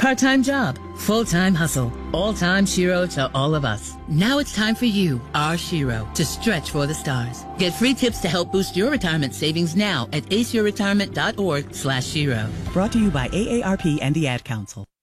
Part-time job, full-time hustle, all-time Shiro to all of us. Now it's time for you, our Shiro, to stretch for the stars. Get free tips to help boost your retirement savings now at aceyourretirement.org/Shiro. Brought to you by AARP and the Ad Council.